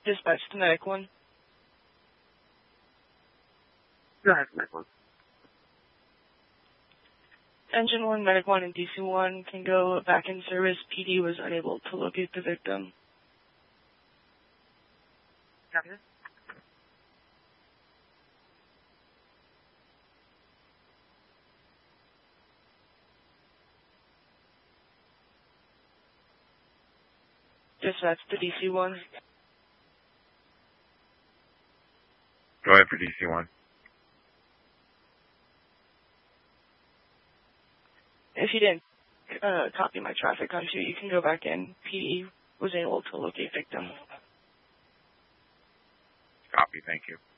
Dispatch to Medic 1. Go ahead, Medic 1. Engine 1, Medic 1, and DC 1 can go back in service. PD was unable to locate the victim. Copy. Dispatch to DC 1. Go ahead for DC 1. If you didn't copy my traffic on shoot, you can go back in. PD was able to locate victim. Copy, thank you.